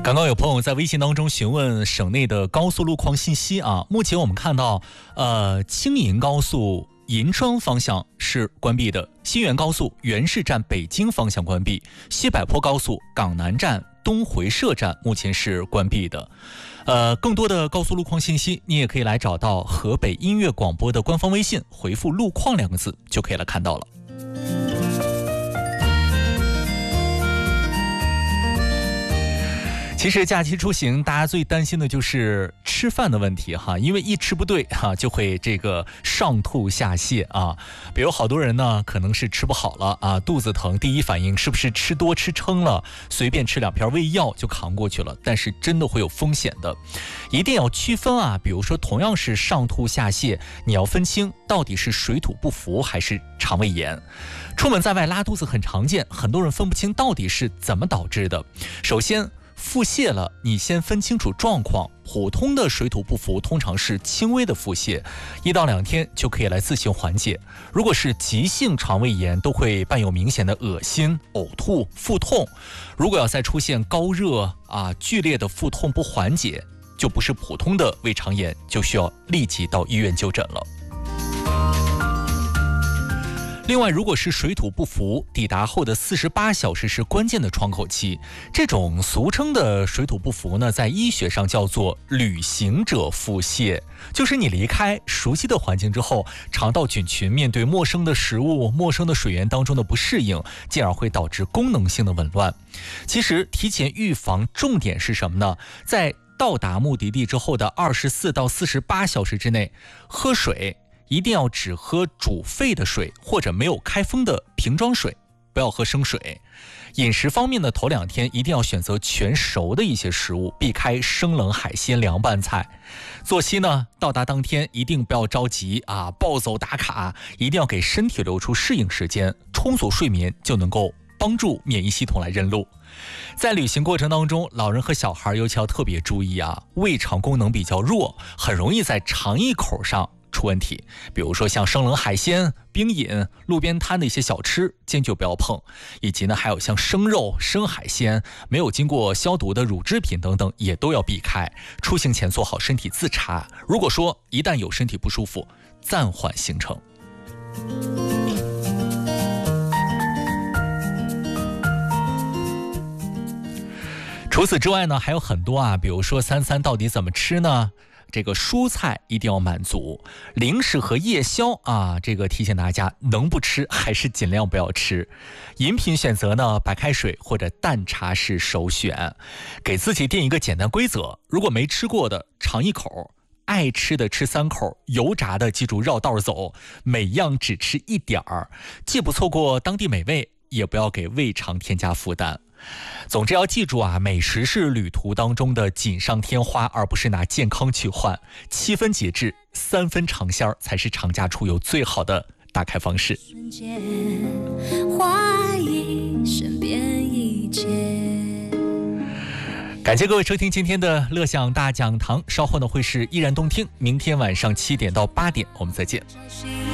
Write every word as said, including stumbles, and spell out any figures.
刚刚有朋友在微信当中询问省内的高速路况信息啊，目前我们看到，呃，京银高速银川方向是关闭的，西原高速原市站北京方向关闭，西柏坡高速港南站东回社站目前是关闭的。呃，更多的高速路况信息，你也可以来找到河北音乐广播的官方微信，回复路况两个字就可以来看到了。其实假期出行，大家最担心的就是吃饭的问题哈，因为一吃不对哈，就会这个上吐下泻啊。比如好多人呢，可能是吃不好了啊，肚子疼，第一反应是不是吃多吃撑了，随便吃两片胃药就扛过去了？但是真的会有风险的，一定要区分啊。比如说同样是上吐下泻，你要分清到底是水土不服还是肠胃炎。出门在外拉肚子很常见，很多人分不清到底是怎么导致的。首先腹泻了，你先分清楚状况。普通的水土不服通常是轻微的腹泻，一到两天就可以来自行缓解。如果是急性肠胃炎，都会伴有明显的恶心、呕吐、腹痛。如果要再出现高热啊、剧烈的腹痛不缓解，就不是普通的胃肠炎，就需要立即到医院就诊了。另外，如果是水土不服，抵达后的四十八小时是关键的窗口期。这种俗称的水土不服呢，在医学上叫做旅行者腹泻，就是你离开熟悉的环境之后，肠道菌群面对陌生的食物、陌生的水源当中的不适应，进而会导致功能性的紊乱。其实提前预防重点是什么呢？在到达目的地之后的二十四到四十八小时之内，喝水一定要只喝煮沸的水或者没有开封的瓶装水，不要喝生水。饮食方面呢，头两天一定要选择全熟的一些食物，避开生冷海鲜、凉拌菜。作息呢，到达当天一定不要着急啊，暴走打卡，一定要给身体留出适应时间，充足睡眠就能够帮助免疫系统来认路。在旅行过程当中，老人和小孩尤其要特别注意啊，胃肠功能比较弱，很容易在肠易口上出问题。比如说像生冷海鲜、冰饮、路边摊的一些小吃，坚决不要碰，以及呢还有像生肉、生海鲜、没有经过消毒的乳制品等等，也都要避开。出行前做好身体自查，如果说一旦有身体不舒服，暂缓行程。除此之外呢，还有很多啊，比如说三餐到底怎么吃呢？这个蔬菜一定要满足，零食和夜宵啊，这个提醒大家能不吃还是尽量不要吃。饮品选择呢，白开水或者淡茶是首选。给自己定一个简单规则，如果没吃过的尝一口，爱吃的吃三口，油炸的记住绕道走，每样只吃一点儿，既不错过当地美味，也不要给胃肠添加负担。总之要记住啊，美食是旅途当中的锦上添花，而不是拿健康去换。七分节制，三分尝鲜儿，才是长假出游最好的打开方式。 瞬间怀疑身边一切。 感谢各位收听今天的乐享大讲堂，稍后呢会是依然动听，明天晚上七点到八点我们再见。